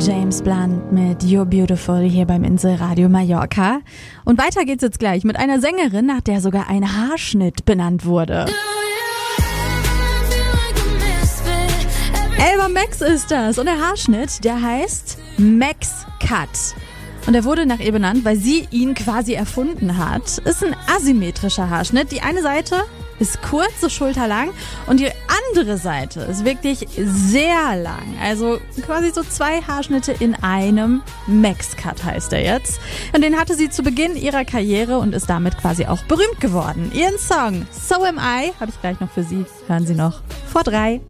James Blunt mit You're Beautiful hier beim Inselradio Mallorca. Und weiter geht's jetzt gleich mit einer Sängerin, nach der sogar ein Haarschnitt benannt wurde. Elva Max ist das und der Haarschnitt, der heißt Max Cut. Und er wurde nach ihr benannt, weil sie ihn quasi erfunden hat. Ist ein asymmetrischer Haarschnitt. Die eine Seite ist kurz, so schulterlang, und die andere Seite ist wirklich sehr lang. Also quasi so 2 Haarschnitte in einem. Max Cut heißt er jetzt. Und den hatte sie zu Beginn ihrer Karriere und ist damit quasi auch berühmt geworden. Ihren Song So Am I habe ich gleich noch für Sie. Hören Sie noch vor 3.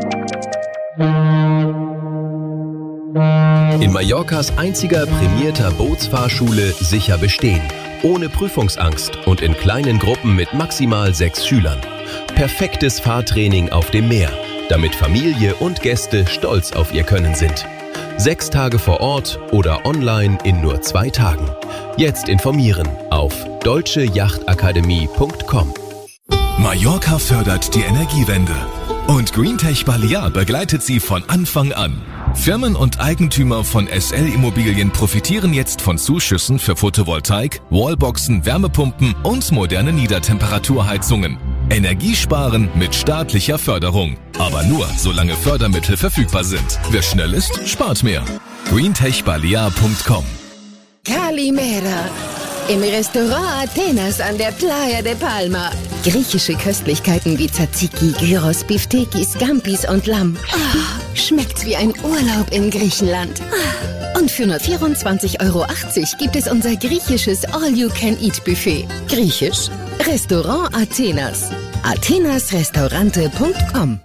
In Mallorcas einziger prämierter Bootsfahrschule sicher bestehen. Ohne Prüfungsangst und in kleinen Gruppen mit maximal 6 Schülern. Perfektes Fahrtraining auf dem Meer, damit Familie und Gäste stolz auf ihr Können sind. 6 Tage vor Ort oder online in nur 2 Tagen. Jetzt informieren auf deutscheachtakademie.com. Mallorca fördert die Energiewende. Und Greentech Balear begleitet sie von Anfang an. Firmen und Eigentümer von SL Immobilien profitieren jetzt von Zuschüssen für Photovoltaik, Wallboxen, Wärmepumpen und moderne Niedertemperaturheizungen. Energiesparen mit staatlicher Förderung. Aber nur, solange Fördermittel verfügbar sind. Wer schnell ist, spart mehr. greentechbalear.com. Kalimera. Im Restaurant Athenas an der Playa de Palma. Griechische Köstlichkeiten wie Tzatziki, Gyros, Biftekis, Scampis und Lamm. Oh, schmeckt wie ein Urlaub in Griechenland. Und für nur 24,80 € gibt es unser griechisches All-You-Can-Eat-Buffet. Griechisch? Restaurant Athenas. athenasrestaurante.com.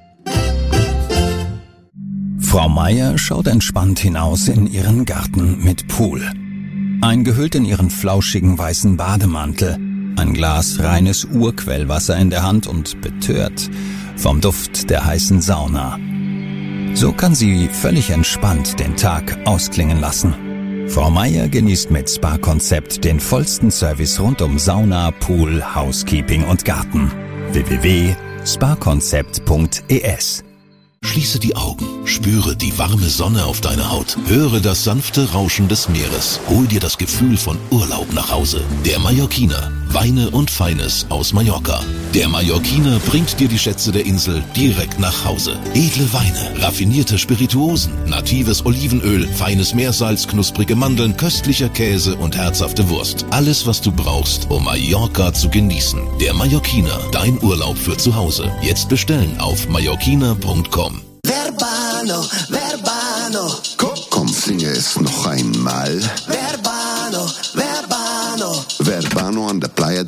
Frau Meier schaut entspannt hinaus in ihren Garten mit Pool. Eingehüllt in ihren flauschigen weißen Bademantel, ein Glas reines Urquellwasser in der Hand und betört vom Duft der heißen Sauna. So kann sie völlig entspannt den Tag ausklingen lassen. Frau Meier genießt mit Spa-Konzept den vollsten Service rund um Sauna, Pool, Housekeeping und Garten. www.spakonzept.es. Schließe die Augen, spüre die warme Sonne auf deiner Haut, höre das sanfte Rauschen des Meeres, hol dir das Gefühl von Urlaub nach Hause. Der Mallorquiner, Weine und Feines aus Mallorca. Der Mallorquiner bringt dir die Schätze der Insel direkt nach Hause. Edle Weine, raffinierte Spirituosen, natives Olivenöl, feines Meersalz, knusprige Mandeln, köstlicher Käse und herzhafte Wurst. Alles, was du brauchst, um Mallorca zu genießen. Der Mallorquiner, dein Urlaub für zu Hause. Jetzt bestellen auf mallorquiner.com. Verbano, Verbano. Komm, singe es noch einmal. Verbano, Verbano. Verbano an der Playa de